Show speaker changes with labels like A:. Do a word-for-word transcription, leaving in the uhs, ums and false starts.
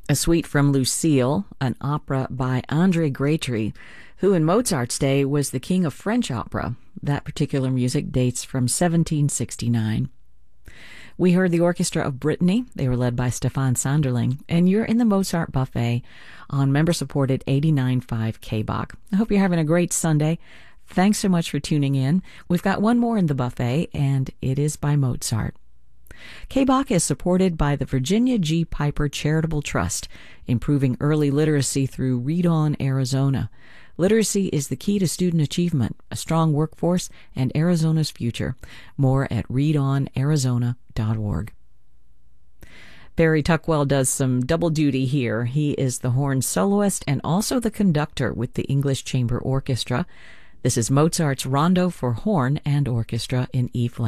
A: A Suite from Lucille, an opera by André Grétry, who in Mozart's day was the king of French opera. That particular music dates from seventeen sixty-nine. We heard the Orchestra of Brittany. They were led by Stefan Sanderling, and you're in the Mozart Buffet on member-supported eighty-nine point five K B O C. I hope you're having a great Sunday. Thanks so much for tuning in. We've got one more in the buffet, and it is by Mozart. K B O C is supported by the Virginia G. Piper Charitable Trust, improving early literacy through Read On Arizona. Literacy is the key to student achievement, a strong workforce, and Arizona's future. More at read on arizona dot org. Barry Tuckwell does some double duty here. He is the horn soloist and also the conductor with the English Chamber Orchestra. This is Mozart's Rondo for Horn and Orchestra in E-flat.